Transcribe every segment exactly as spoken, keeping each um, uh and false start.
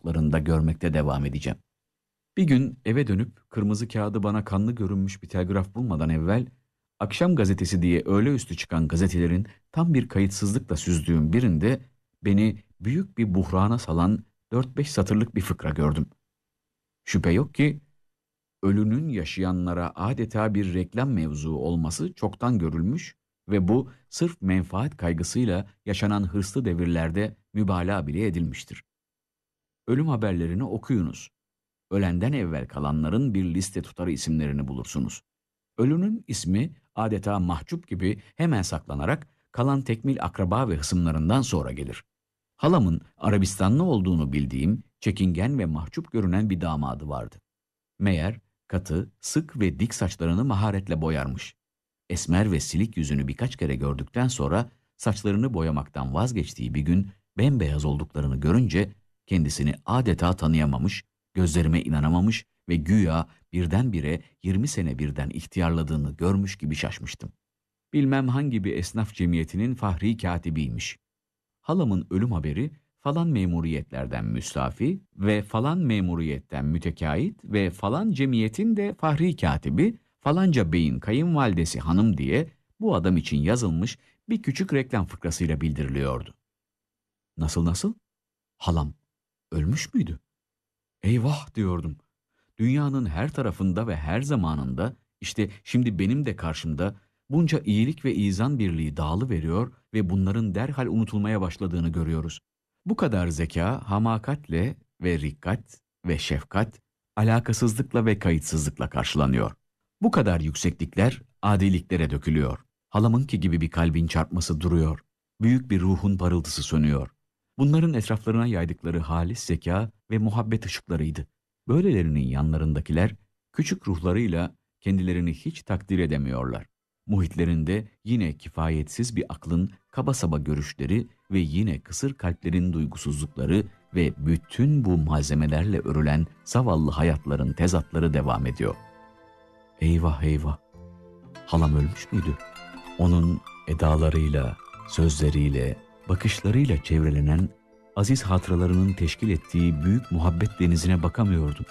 ufuklarında görmekte devam edeceğim. Bir gün eve dönüp kırmızı kağıdı bana kanlı görünmüş bir telgraf bulmadan evvel Akşam Gazetesi diye öğle üstü çıkan gazetelerin tam bir kayıtsızlıkla süzdüğüm birinde beni büyük bir buhrana salan dört beş satırlık bir fıkra gördüm. Şüphe yok ki ölünün yaşayanlara adeta bir reklam mevzuu olması çoktan görülmüş ve bu sırf menfaat kaygısıyla yaşanan hırslı devirlerde mübalağa bile edilmiştir. Ölüm haberlerini okuyunuz. Ölenden evvel kalanların bir liste tutarı isimlerini bulursunuz. Ölünün ismi adeta mahcup gibi hemen saklanarak kalan tekmil akraba ve hısımlarından sonra gelir. Halamın Arabistanlı olduğunu bildiğim, çekingen ve mahcup görünen bir damadı vardı. Meğer katı, sık ve dik saçlarını maharetle boyarmış. Esmer ve silik yüzünü birkaç kere gördükten sonra saçlarını boyamaktan vazgeçtiği bir gün bembeyaz olduklarını görünce kendisini adeta tanıyamamış, gözlerime inanamamış ve güya birdenbire yirmi sene birden ihtiyarladığını görmüş gibi şaşmıştım. Bilmem hangi bir esnaf cemiyetinin fahri katibiymiş. Halamın ölüm haberi falan memuriyetlerden müstafi ve falan memuriyetten mütekait ve falan cemiyetin de fahri katibi falanca beyin kayınvalidesi hanım diye bu adam için yazılmış bir küçük reklam fıkrasıyla bildiriliyordu. Nasıl nasıl? Halam ölmüş müydü? Eyvah diyordum. Dünyanın her tarafında ve her zamanında işte şimdi benim de karşımda bunca iyilik ve izan birliği dağılıveriyor ve bunların derhal unutulmaya başladığını görüyoruz. Bu kadar zeka, hamakatle ve rikkat ve şefkat, alakasızlıkla ve kayıtsızlıkla karşılanıyor. Bu kadar yükseklikler adiliklere dökülüyor. Halamınki gibi bir kalbin çarpması duruyor. Büyük bir ruhun parıltısı sönüyor. Bunların etraflarına yaydıkları halis zeka ve muhabbet ışıklarıydı. Böylelerinin yanlarındakiler küçük ruhlarıyla kendilerini hiç takdir edemiyorlar. Muhitlerinde yine kifayetsiz bir aklın kaba saba görüşleri ve yine kısır kalplerin duygusuzlukları ve bütün bu malzemelerle örülen zavallı hayatların tezatları devam ediyor. Eyvah eyvah! Halam ölmüş müydü? Onun edalarıyla, sözleriyle, bakışlarıyla çevrelenen aziz hatıralarının teşkil ettiği büyük muhabbet denizine bakamıyordum.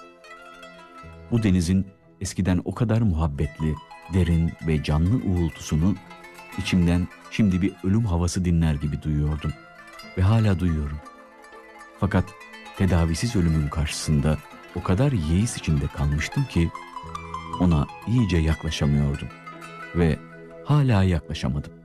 Bu denizin eskiden o kadar muhabbetli, derin ve canlı uğultusunu içimden şimdi bir ölüm havası dinler gibi duyuyordum ve hala duyuyorum. Fakat tedavisiz ölümün karşısında o kadar yeis içinde kalmıştım ki ona iyice yaklaşamıyordum ve hala yaklaşamadım.